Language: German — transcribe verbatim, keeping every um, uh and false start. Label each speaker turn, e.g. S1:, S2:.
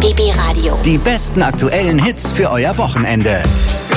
S1: B B Radio.
S2: Die besten aktuellen Hits für euer Wochenende.